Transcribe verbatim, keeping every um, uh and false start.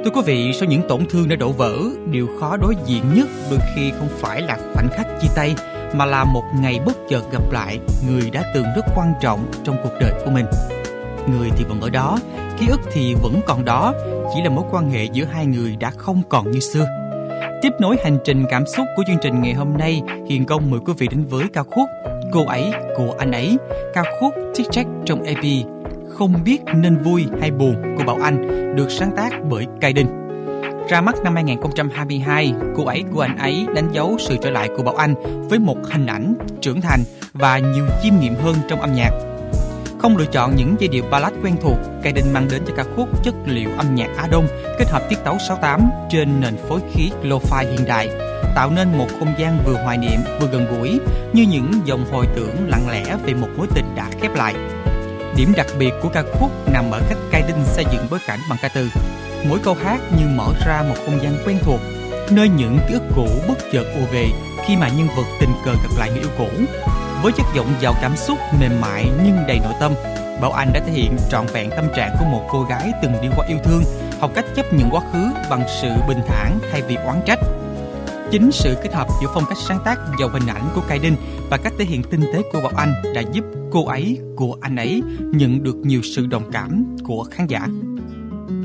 Thưa quý vị, sau những tổn thương đã đổ vỡ, điều khó đối diện nhất đôi khi không phải là khoảnh khắc chia tay, mà là một ngày bất chợt gặp lại người đã từng rất quan trọng trong cuộc đời của mình. Người thì vẫn ở đó, ký ức thì vẫn còn đó, chỉ là mối quan hệ giữa hai người đã không còn như xưa. Tiếp nối hành trình cảm xúc của chương trình ngày hôm nay, Hiền Công mời quý vị đến với ca khúc Cô ấy của anh ấy, ca khúc Tic Tac trong e pê Không biết nên vui hay buồn của Bảo Anh, được sáng tác bởi Kai Đinh. Ra mắt năm hai không hai hai, Cô ấy của anh ấy đánh dấu sự trở lại của Bảo Anh với một hình ảnh trưởng thành và nhiều chiêm nghiệm hơn trong âm nhạc. Không lựa chọn những giai điệu ballad quen thuộc, Kai Đinh mang đến cho ca khúc chất liệu âm nhạc Á Đông kết hợp tiết tấu sáu tám trên nền phối khí lo-fi hiện đại, tạo nên một không gian vừa hoài niệm vừa gần gũi, như những dòng hồi tưởng lặng lẽ về một mối tình đã khép lại. Điểm đặc biệt của ca khúc nằm ở cách Kai Đinh xây dựng bối cảnh bằng ca từ. Mỗi câu hát như mở ra một không gian quen thuộc, nơi những ký ức cũ bất chợt ùa về khi mà nhân vật tình cờ gặp lại người yêu cũ. Với chất giọng giàu cảm xúc mềm mại nhưng đầy nội tâm, Bảo Anh đã thể hiện trọn vẹn tâm trạng của một cô gái từng đi qua yêu thương, học cách chấp nhận quá khứ bằng sự bình thản thay vì oán trách. Chính sự kết hợp giữa phong cách sáng tác giàu hình ảnh của Kai Đinh và cách thể hiện tinh tế của Bảo Anh đã giúp Cô ấy của anh ấy nhận được nhiều sự đồng cảm của khán giả.